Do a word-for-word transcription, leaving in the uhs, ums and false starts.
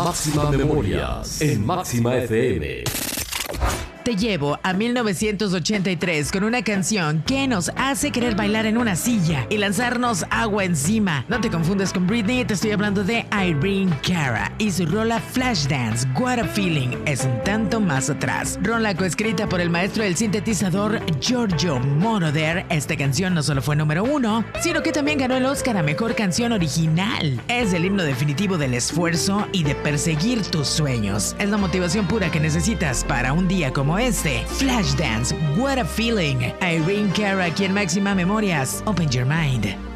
Máxima Memorias en Máxima F M. Te llevo a mil novecientos ochenta y tres con una canción que nos hace querer bailar en una silla y lanzarnos agua encima. No te confundas con Britney, te estoy hablando de Irene Cara y su rola Flashdance, What a Feeling, es un tanto más atrás. Rola coescrita por el maestro del sintetizador Giorgio Moroder. Esta canción no solo fue número uno, sino que también ganó el Oscar a Mejor Canción Original. Es el himno definitivo del esfuerzo y de perseguir tus sueños. Es la motivación pura que necesitas para un día como este. Flashdance, What a Feeling. Irene Cara aquí en Máxima Memorias. Open your mind.